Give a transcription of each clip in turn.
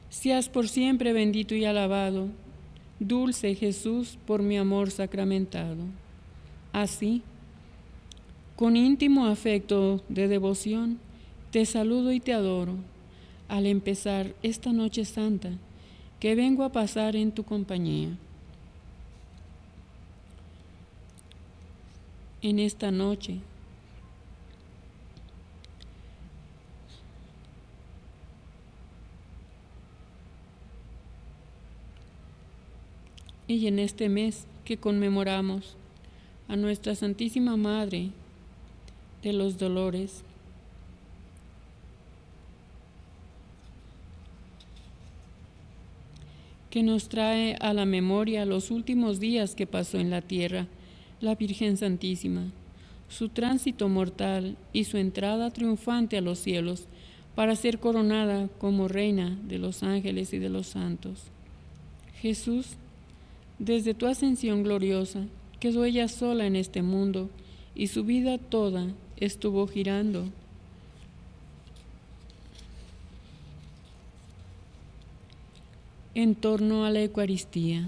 Seas por siempre bendito y alabado, dulce Jesús, por mi amor sacramentado. Así, con íntimo afecto de devoción, te saludo y te adoro al empezar esta noche santa que vengo a pasar en tu compañía. En esta noche, y en este mes que conmemoramos a nuestra Santísima Madre de los Dolores, que nos trae a la memoria los últimos días que pasó en la tierra la Virgen Santísima, su tránsito mortal y su entrada triunfante a los cielos para ser coronada como Reina de los ángeles y de los santos. Jesús, desde tu ascensión gloriosa, quedó ella sola en este mundo y su vida toda estuvo girando en torno a la Eucaristía,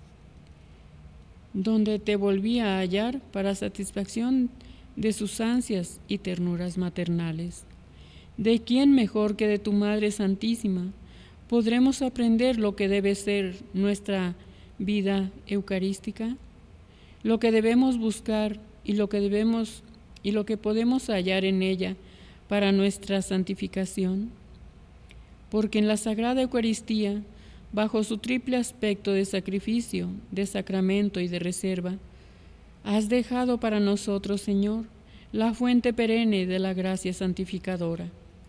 donde te volvía a hallar para satisfacción de sus ansias y ternuras maternales. ¿De quién mejor que de tu Madre Santísima podremos aprender lo que debe ser nuestra vida eucarística? Lo que debemos buscar y lo que podemos hallar en ella para nuestra santificación. Porque en la Sagrada Eucaristía, bajo su triple aspecto de sacrificio, de sacramento y de reserva, has dejado para nosotros, Señor, la fuente perenne de la gracia santificadora.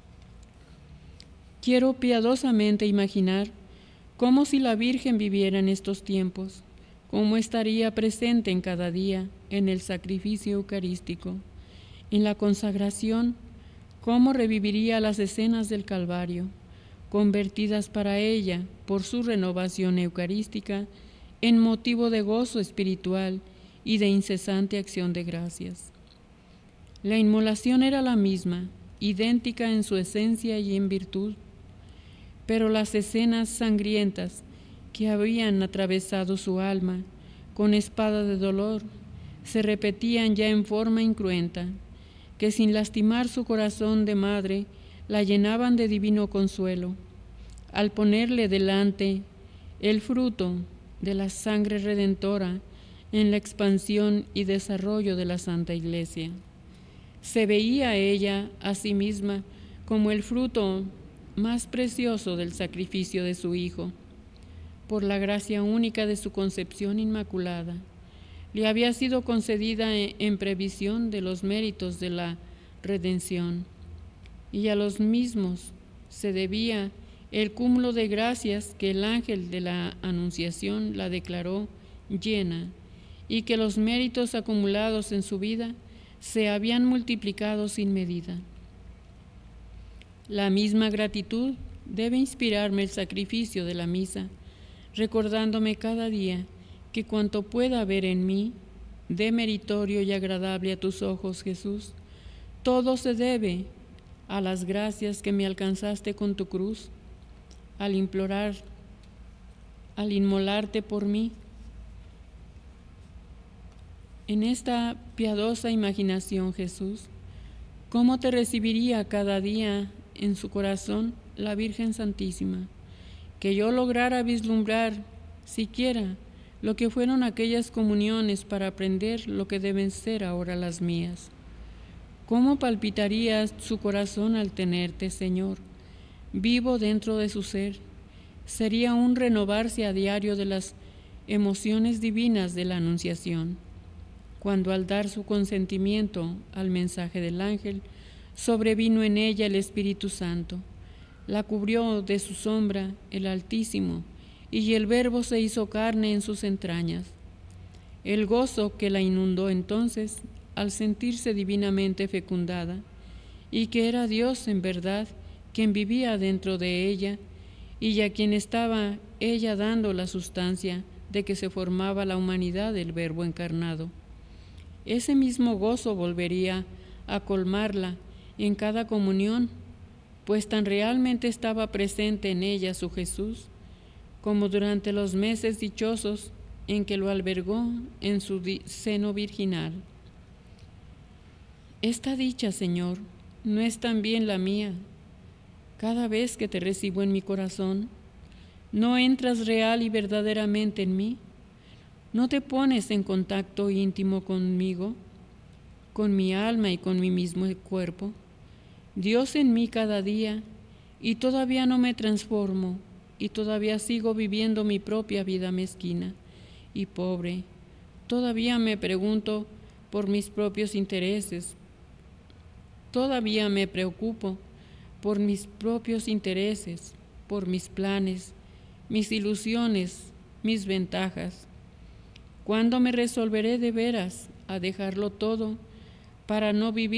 Quiero piadosamente imaginar cómo si la Virgen viviera en estos tiempos, cómo estaría presente en cada día en el sacrificio eucarístico, en la consagración, cómo reviviría las escenas del Calvario, convertidas para ella por su renovación eucarística en motivo de gozo espiritual y de incesante acción de gracias. La inmolación era la misma, idéntica en su esencia y en virtud, pero las escenas sangrientas que habían atravesado su alma con espada de dolor se repetían ya en forma incruenta, que sin lastimar su corazón de madre la llenaban de divino consuelo, al ponerle delante el fruto de la sangre redentora en la expansión y desarrollo de la Santa Iglesia. Se veía ella a sí misma como el fruto más precioso del sacrificio de su Hijo, por la gracia única de su concepción inmaculada. Le había sido concedida en previsión de los méritos de la redención, y a los mismos se debía el cúmulo de gracias que el ángel de la Anunciación la declaró llena, y que los méritos acumulados en su vida se habían multiplicado sin medida. La misma gratitud debe inspirarme el sacrificio de la misa, recordándome cada día que cuanto pueda haber en mí de meritorio y agradable a tus ojos, Jesús, todo se debe a las gracias que me alcanzaste con tu cruz, al inmolarte por mí. En esta piadosa imaginación, Jesús, ¿cómo te recibiría cada día en su corazón la Virgen Santísima? Que yo lograra vislumbrar siquiera lo que fueron aquellas comuniones para aprender lo que deben ser ahora las mías. ¿Cómo palpitaría su corazón al tenerte, Señor, vivo dentro de su ser? Sería un renovarse a diario de las emociones divinas de la Anunciación, cuando al dar su consentimiento al mensaje del ángel, sobrevino en ella el Espíritu Santo. La cubrió de su sombra el Altísimo, y el Verbo se hizo carne en sus entrañas. El gozo que la inundó entonces, al sentirse divinamente fecundada, y que era Dios en verdad quien vivía dentro de ella, y a quien estaba ella dando la sustancia de que se formaba la humanidad del Verbo encarnado. Ese mismo gozo volvería a colmarla en cada comunión pues tan realmente estaba presente en ella su Jesús, como durante los meses dichosos en que lo albergó en su seno virginal. Esta dicha, Señor, no es también la mía. Cada vez que te recibo en mi corazón, ¿no entras real y verdaderamente en mí? ¿No te pones en contacto íntimo conmigo, con mi alma y con mi mismo cuerpo? Dios en mí cada día, y todavía no me transformo, y todavía sigo viviendo mi propia vida mezquina y pobre. Todavía me pregunto por mis propios intereses. Todavía me preocupo por mis propios intereses, por mis planes, mis ilusiones, mis ventajas. ¿Cuándo me resolveré de veras a dejarlo todo para no vivir